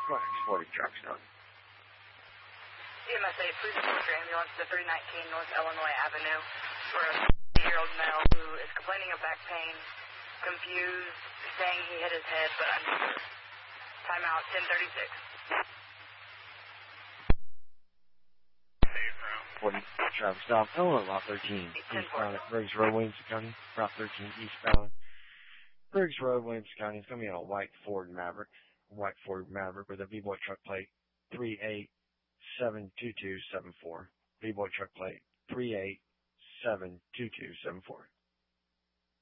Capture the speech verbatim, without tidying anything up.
forty truck stop. C M S eight, please report your ambulance to three nineteen North Illinois Avenue for a year-old male who is complaining of back pain, confused, saying he hit his head, but unsure. Timeout, ten thirty-six. forty traffic stop. Hello, Route thirteen, eastbound at Briggs Road, Williamson County. Route thirteen, eastbound. Briggs Road, Williamson County. It's going to be on a white Ford Maverick. White Ford Maverick with a V-Boy truck plate three eight seven two two seven four. V-Boy truck plate three eight seven two two seven four.